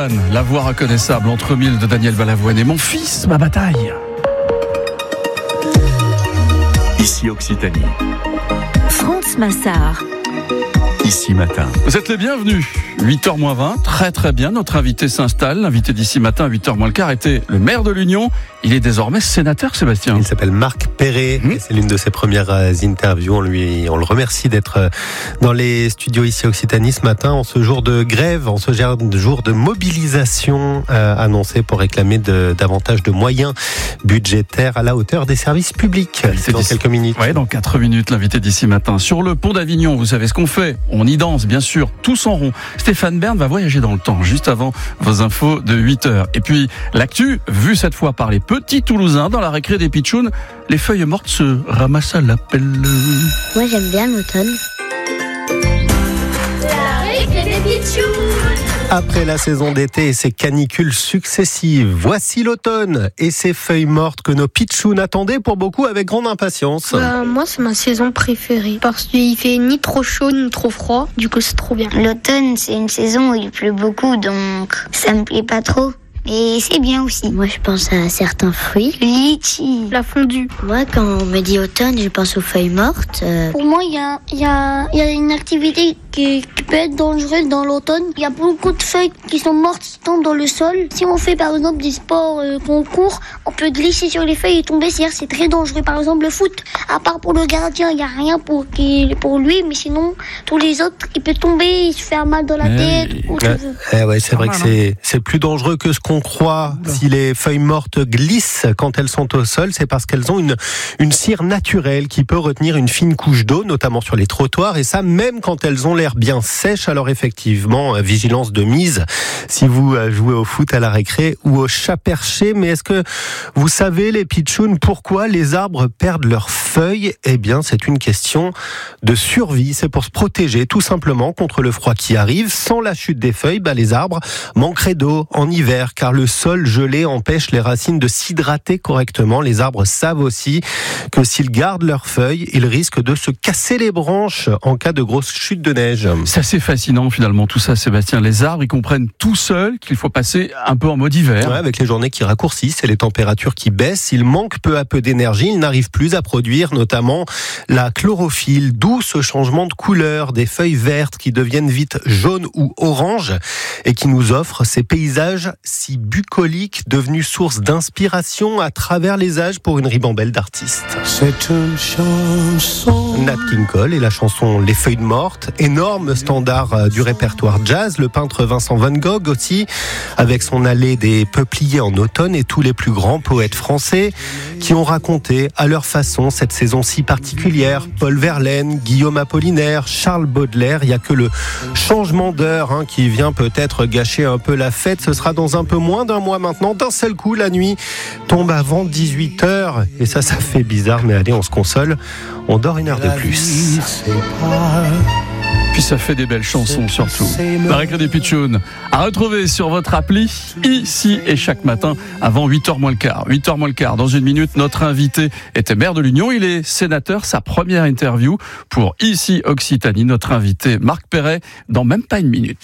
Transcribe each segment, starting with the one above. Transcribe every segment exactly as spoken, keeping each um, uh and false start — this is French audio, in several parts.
Balavoine, la voix reconnaissable entre mille de Daniel Balavoine et Mon fils, ma bataille. Ici Occitanie. France Massard. Ici Matin. Vous êtes les bienvenus. huit heures moins vingt, très très bien. Notre invité s'installe. L'invité d'ici matin, huit heures moins le quart, était le maire de l'Union. Il est désormais sénateur, Sébastien. Il s'appelle Marc Perret. Mmh. Et c'est l'une de ses premières interviews. On lui, on le remercie d'être dans les studios ici Occitanie ce matin, en ce jour de grève, en ce jour de mobilisation euh, annoncé pour réclamer de, davantage de moyens budgétaires à la hauteur des services publics. C'est dans quelques minutes. Oui, dans quatre minutes, l'invité d'ici matin. Sur le pont d'Avignon, vous savez ce qu'on fait. On y danse, bien sûr, tous en rond. Stéphane Bern va voyager dans le temps, juste avant vos infos de huit heures. Et puis, l'actu, vue cette fois par les petits Toulousains dans la récré des Pitchouns, les feuilles mortes se ramassent à la pelle. Moi, j'aime bien l'automne. La récré des Pitchouns. Après la saison d'été et ses canicules successives, voici l'automne et ses feuilles mortes que nos pitchouns attendaient pour beaucoup avec grande impatience. Bah, moi, c'est ma saison préférée parce qu'il fait ni trop chaud ni trop froid. Du coup, c'est trop bien. L'automne, c'est une saison où il pleut beaucoup, donc ça me plaît pas trop. Et c'est bien aussi. Moi, je pense à certains fruits. Le litchi. La fondue. Moi, quand on me dit automne, je pense aux feuilles mortes. Euh... Pour moi, il y a, y, a, y a une activité qui, qui peut être dangereuse dans l'automne. Il y a beaucoup de feuilles qui sont mortes, qui tombent dans le sol. Si on fait, par exemple, des sports euh, qu'on court, on peut glisser sur les feuilles et tomber. C'est-à-dire c'est très dangereux. Par exemple, le foot, à part pour le gardien, il n'y a rien pour, pour lui. Mais sinon, tous les autres, il peut tomber, il se fait mal dans la tête. Oui. Ou euh, eh ouais, c'est vrai que c'est, c'est plus dangereux que ce qu'on On croit. Si les feuilles mortes glissent quand elles sont au sol, c'est parce qu'elles ont une, une cire naturelle qui peut retenir une fine couche d'eau, notamment sur les trottoirs, et ça même quand elles ont l'air bien sèches. Alors effectivement, vigilance de mise si vous jouez au foot à la récré ou au chat perché. Mais est-ce que vous savez, les pitchouns, pourquoi les arbres perdent leurs feuilles? Eh bien, c'est une question de survie. C'est pour se protéger tout simplement contre le froid qui arrive. Sans la chute des feuilles, bah, les arbres manqueraient d'eau en hiver, car le sol gelé empêche les racines de s'hydrater correctement. Les arbres savent aussi que s'ils gardent leurs feuilles, ils risquent de se casser les branches en cas de grosse chute de neige. C'est assez fascinant finalement tout ça, Sébastien. Les arbres, ils comprennent tout seuls qu'il faut passer un peu en mode hiver. Ouais, avec les journées qui raccourcissent et les températures qui baissent, ils manquent peu à peu d'énergie. Ils n'arrivent plus à produire notamment la chlorophylle, d'où ce changement de couleur des feuilles vertes qui deviennent vite jaunes ou oranges et qui nous offrent ces paysages si bucolique, devenue source d'inspiration à travers les âges pour une ribambelle d'artistes. C'est une chanson. Nat King Cole et la chanson Les Feuilles Mortes, énorme standard du répertoire jazz. Le peintre Vincent Van Gogh aussi, avec son Allée des peupliers en automne, et tous les plus grands poètes français qui ont raconté à leur façon cette saison si particulière. Paul Verlaine, Guillaume Apollinaire, Charles Baudelaire. Il n'y a que le changement d'heure hein, qui vient peut-être gâcher un peu la fête. Ce sera dans un peu moins d'un mois maintenant. D'un seul coup, la nuit tombe avant dix-huit heures. Et ça, ça fait bizarre, mais allez, on se console. On dort une heure de plus. Puis ça fait des belles chansons surtout. La récré des Pitchouns à retrouver sur votre appli ici et chaque matin avant huit heures moins le quart. huit heures moins le quart. Dans une minute, notre invité était maire de l'Union. Il est sénateur. Sa première interview pour Ici Occitanie. Notre invité Marc Perret dans même pas une minute.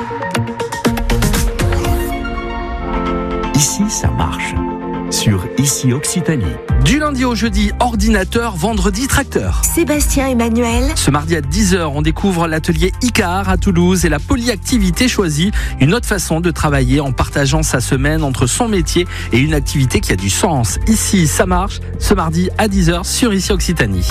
Ici, ça marche. Sur Ici Occitanie. Du lundi au jeudi, ordinateur, vendredi, tracteur. Sébastien Emmanuel. Ce mardi à dix heures, on découvre l'atelier Icar à Toulouse et la polyactivité choisie. Une autre façon de travailler en partageant sa semaine entre son métier et une activité qui a du sens. Ici, ça marche. Ce mardi à dix heures sur Ici Occitanie.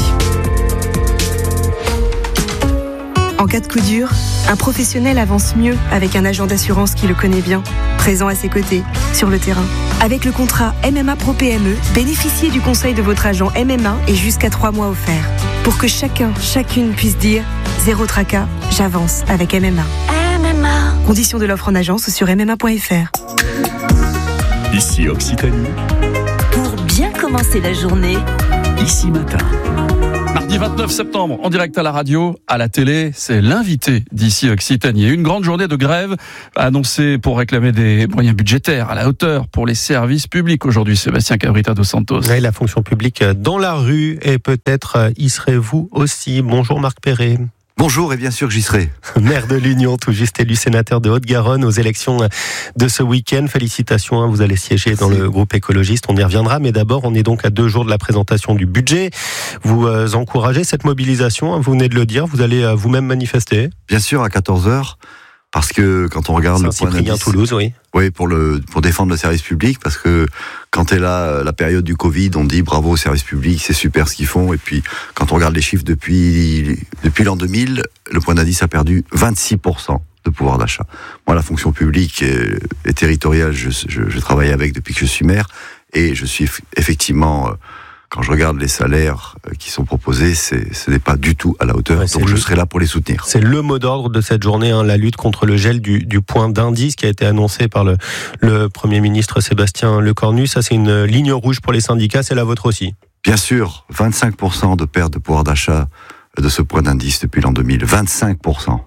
En cas de coup dur, un professionnel avance mieux avec un agent d'assurance qui le connaît bien, présent à ses côtés, sur le terrain. Avec le contrat M M A Pro P M E, bénéficiez du conseil de votre agent M M A et jusqu'à trois mois offerts. Pour que chacun, chacune puisse dire « Zéro tracas, j'avance avec M M A ». M M A. Conditions de l'offre en agence sur m m a point f r. Ici Occitanie. Pour bien commencer la journée. Ici Matin. Mardi vingt-neuf septembre, en direct à la radio, à la télé, c'est l'invité d'Ici Occitanie. Une grande journée de grève annoncée pour réclamer des moyens budgétaires à la hauteur pour les services publics. Aujourd'hui, Sébastien Cabrita dos Santos. Oui, la fonction publique dans la rue et peut-être y serez-vous aussi. Bonjour Marc Perret. Bonjour et bien sûr que j'y serai. Maire de l'Union, tout juste élu sénateur de Haute-Garonne aux élections de ce week-end. Félicitations, vous allez siéger Merci. Dans le groupe écologiste, on y reviendra. Mais d'abord, on est donc à deux jours de la présentation du budget. Vous euh, encouragez cette mobilisation, vous venez de le dire, vous allez euh, vous-même manifester ? Bien sûr, à quatorze heures. Parce que quand on regarde Saint-Cyprien, le point d'indice, Toulouse, oui. Oui, pour le pour défendre le service public, parce que quand est là la période du Covid, on dit bravo au service public, c'est super ce qu'ils font. Et puis quand on regarde les chiffres depuis depuis l'an deux mille, le point d'indice a perdu vingt-six pour cent de pouvoir d'achat. Moi, la fonction publique et, et territoriale, je, je, je travaille avec depuis que je suis maire, et je suis effectivement, quand je regarde les salaires qui sont proposés, c'est, ce n'est pas du tout à la hauteur. Ouais, donc je le, serai là pour les soutenir. C'est le mot d'ordre de cette journée, hein, la lutte contre le gel du, du point d'indice qui a été annoncé par le, le Premier ministre Sébastien Lecornu. Ça, c'est une ligne rouge pour les syndicats, c'est la vôtre aussi. Bien sûr, vingt-cinq pour cent de perte de pouvoir d'achat de ce point d'indice depuis l'an deux mille. vingt-cinq pour cent.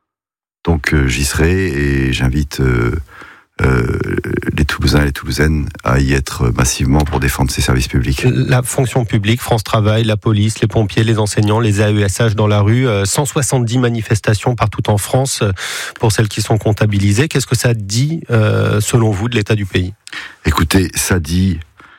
Donc euh, j'y serai et j'invite... Euh, Euh, les Toulousains et les Toulousaines à y être massivement pour défendre ces services publics. La fonction publique, France Travail, la police, les pompiers, les enseignants, les A E S H dans la rue, cent soixante-dix manifestations partout en France pour celles qui sont comptabilisées. Qu'est-ce que ça dit, euh, selon vous, de l'état du pays ? Écoutez, ça dit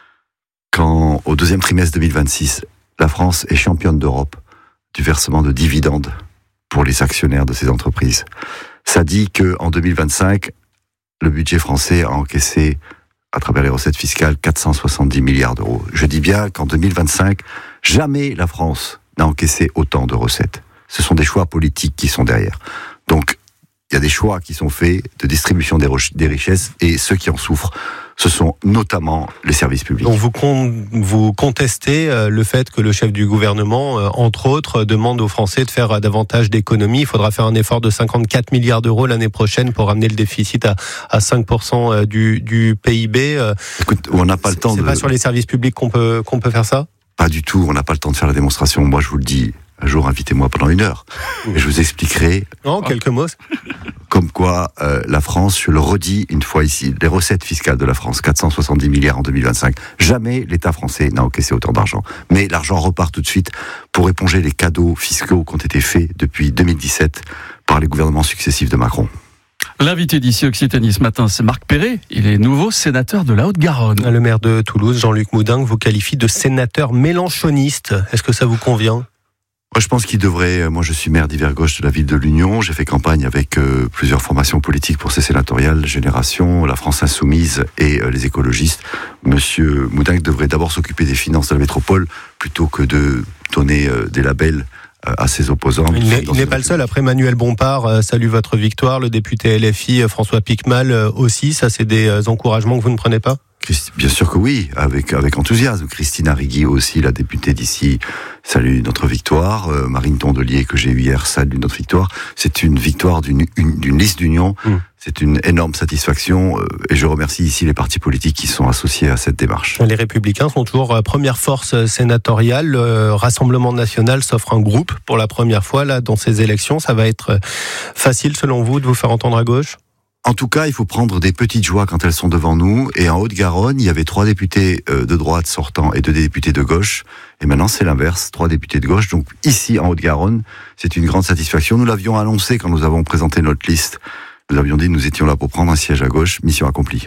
qu'au deuxième trimestre deux mille vingt-six, la France est championne d'Europe du versement de dividendes pour les actionnaires de ces entreprises. Ça dit qu'en deux mille vingt-cinq, le budget français a encaissé, à travers les recettes fiscales, quatre cent soixante-dix milliards d'euros. Je dis bien qu'en deux mille vingt-cinq, jamais la France n'a encaissé autant de recettes. Ce sont des choix politiques qui sont derrière. Donc, il y a des choix qui sont faits de distribution des, roch- des richesses, et ceux qui en souffrent, ce sont notamment les services publics. Donc vous, con- vous contestez euh, le fait que le chef du gouvernement, euh, entre autres, euh, demande aux Français de faire euh, davantage d'économies. Il faudra faire un effort de cinquante-quatre milliards d'euros l'année prochaine pour ramener le déficit à, à cinq pour cent du, du P I B. Euh, Écoute, on n'a pas le temps c'est de... C'est pas sur les services publics qu'on peut, qu'on peut faire ça ? Pas du tout, on n'a pas le temps de faire la démonstration. Moi, je vous le dis, un jour, invitez-moi pendant une heure. Et je vous expliquerai... Non, quelques mots. Comme quoi, euh, la France, je le redis une fois ici, les recettes fiscales de la France, quatre cent soixante-dix milliards en deux mille vingt-cinq. Jamais l'État français n'a encaissé autant d'argent. Mais l'argent repart tout de suite pour éponger les cadeaux fiscaux qui ont été faits depuis deux mille dix-sept par les gouvernements successifs de Macron. L'invité d'ici Occitanie ce matin, c'est Marc Perret. Il est nouveau sénateur de la Haute-Garonne. Le maire de Toulouse, Jean-Luc Moudin, vous qualifie de sénateur mélenchoniste. Est-ce que ça vous convient ? Moi, je pense qu'il devrait... Moi, je suis maire d'Hiver-Gauche de la ville de l'Union. J'ai fait campagne avec euh, plusieurs formations politiques pour ces sénatoriales, Génération, la France Insoumise et euh, les écologistes. Monsieur Moudin devrait d'abord s'occuper des finances de la métropole plutôt que de donner euh, des labels euh, à ses opposants. Il n'est, il n'est pas le seul. Après, Manuel Bompard euh, salue votre victoire. Le député L F I, François Picmal euh, aussi. Ça, c'est des euh, encouragements que vous ne prenez pas ? Bien sûr que oui, avec avec enthousiasme. Christina Rigui aussi, la députée d'ici, salue notre victoire. Euh, Marine Tondelier, que j'ai eu hier, salue notre victoire. C'est une victoire d'une une, d'une liste d'union. Mmh. C'est une énorme satisfaction euh, et je remercie ici les partis politiques qui sont associés à cette démarche. Les Républicains sont toujours première force sénatoriale. Le Rassemblement national s'offre un groupe pour la première fois là dans ces élections. Ça va être facile, selon vous, de vous faire entendre à gauche ? En tout cas, il faut prendre des petites joies quand elles sont devant nous. Et en Haute-Garonne, il y avait trois députés de droite sortants et deux députés de gauche. Et maintenant, c'est l'inverse, trois députés de gauche. Donc ici, en Haute-Garonne, c'est une grande satisfaction. Nous l'avions annoncé quand nous avons présenté notre liste. Nous avions dit que nous étions là pour prendre un siège à gauche. Mission accomplie.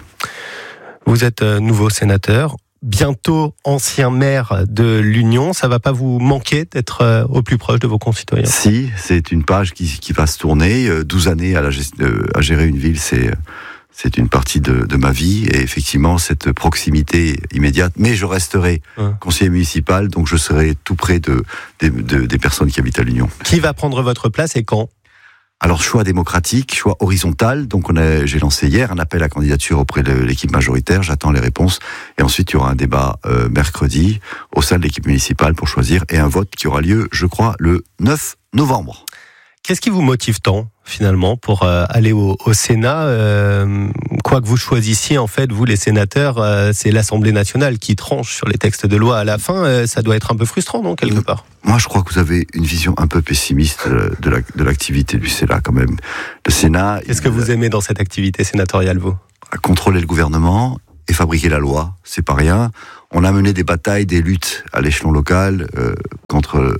Vous êtes nouveau sénateur, bientôt ancien maire de l'Union. Ça ne va pas vous manquer d'être au plus proche de vos concitoyens ? Si, c'est une page qui, qui va se tourner. douze années à, la, à gérer une ville, c'est, c'est une partie de, de ma vie. Et effectivement, cette proximité immédiate. Mais je resterai ouais. conseiller municipal, donc je serai tout près de, de, de, des personnes qui habitent à l'Union. Qui va prendre votre place et quand ? Alors, choix démocratique, choix horizontal. Donc, on a, j'ai lancé hier un appel à candidature auprès de l'équipe majoritaire. J'attends les réponses. Et ensuite, il y aura un débat euh, mercredi au sein de l'équipe municipale pour choisir et un vote qui aura lieu, je crois, le neuf novembre. Qu'est-ce qui vous motive tant, finalement, pour euh, aller au, au Sénat euh, quoi que vous choisissiez, en fait, vous, les sénateurs, euh, c'est l'Assemblée nationale qui tranche sur les textes de loi à la fin. Euh, ça doit être un peu frustrant, non, quelque part ? Moi, je crois que vous avez une vision un peu pessimiste de, la, de l'activité du Sénat, quand même. Le Sénat... Qu'est-ce que vous aimez dans cette activité sénatoriale, vous ? À contrôler le gouvernement et fabriquer la loi, c'est pas rien. On a mené des batailles, des luttes à l'échelon local euh, contre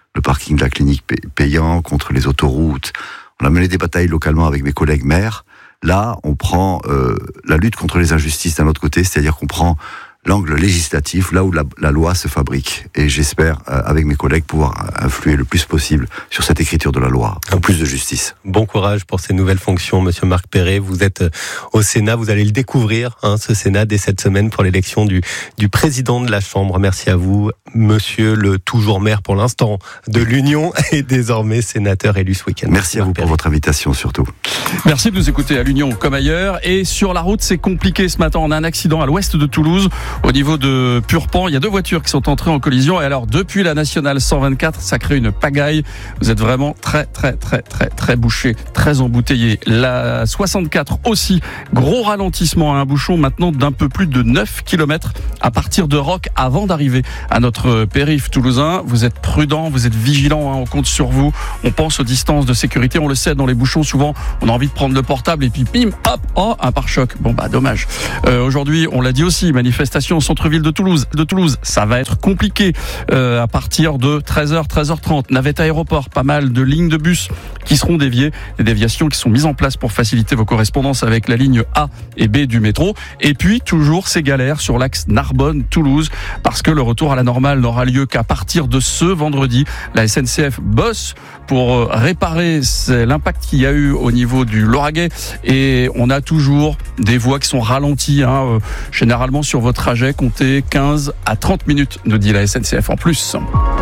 le parking de la clinique payant, contre les autoroutes. On a mené des batailles localement avec mes collègues maires. Là, on prend euh, la lutte contre les injustices d'un autre côté, c'est-à-dire qu'on prend l'angle législatif, là où la, la loi se fabrique. Et j'espère, euh, avec mes collègues, pouvoir influer le plus possible sur cette écriture de la loi, pour plus de justice. Bon courage pour ces nouvelles fonctions, Monsieur Marc Perret. Vous êtes au Sénat, vous allez le découvrir, hein, ce Sénat, dès cette semaine pour l'élection du, du président de la Chambre. Merci à vous, Monsieur le toujours maire pour l'instant de l'Union et désormais sénateur élu ce week-end. Merci à vous pour votre invitation surtout. Merci de nous écouter à l'Union comme ailleurs. Et sur la route, c'est compliqué ce matin. On a un accident à l'ouest de Toulouse. Au niveau de Purpan, il y a deux voitures qui sont entrées en collision. Et alors, depuis la nationale cent vingt-quatre, ça crée une pagaille. Vous êtes vraiment très, très, très, très, très bouché, très embouteillé. La soixante-quatre aussi, gros ralentissement à un bouchon maintenant d'un peu plus de neuf kilomètres à partir de Roc avant d'arriver à notre périph' toulousain. Vous êtes prudent, vous êtes vigilant, hein, on compte sur vous. On pense aux distances de sécurité. On le sait, dans les bouchons, souvent, on a envie de prendre le portable et puis bim, hop, oh, un pare-choc. Bon, bah, dommage. Euh, aujourd'hui, on l'a dit aussi, manifestation au centre-ville de Toulouse. De Toulouse, ça va être compliqué euh, à partir de treize heures, treize heures trente. Navette aéroport, pas mal de lignes de bus qui seront déviées. Des déviations qui sont mises en place pour faciliter vos correspondances avec la ligne A et B du métro. Et puis, toujours ces galères sur l'axe Narbonne-Toulouse parce que le retour à la normale n'aura lieu qu'à partir de ce vendredi. La S N C F bosse pour réparer l'impact qu'il y a eu au niveau du Lauragais et on a toujours des voies qui sont ralenties, hein, euh, généralement sur votre trajet, comptez quinze à trente minutes, nous dit la S N C F en plus.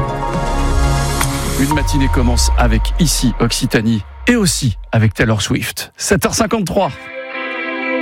Une matinée commence avec Ici Occitanie et aussi avec Taylor Swift. sept heures cinquante-trois.